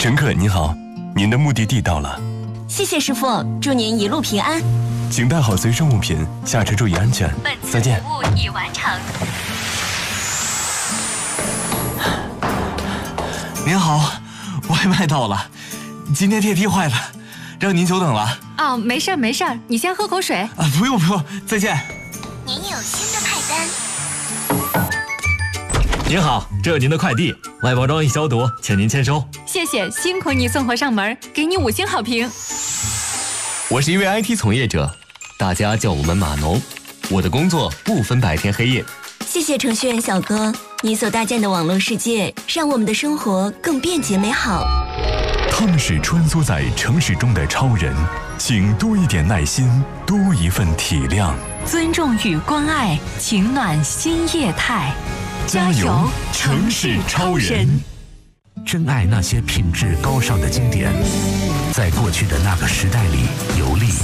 乘客您好，您的目的地到了。 谢谢师傅，祝您一路平安。 请带好随身物品，下车注意安全。再见。 服务已完成。 您好，外卖到了。今天电梯坏了，让您久等了。 哦，没事儿没事儿，你先喝口水。 啊，不用不用，再见。 您有新的派单。 您好，这是您的快递，外包装已消毒，请您签收。 谢谢，辛苦你送货上门，给你5星好评。 我是一位 IT 从业者，大家叫我们码农。我的工作不分白天黑夜。 谢谢程序员小哥，你所搭建的网络世界，让我们的生活更便捷美好。 他们是穿梭在城市中的超人，请多一点耐心，多一份体谅。 尊重与关爱，情暖新业态。 加油，城市超人！ 珍爱那些品质高尚的经典，在过去的那个时代里游历。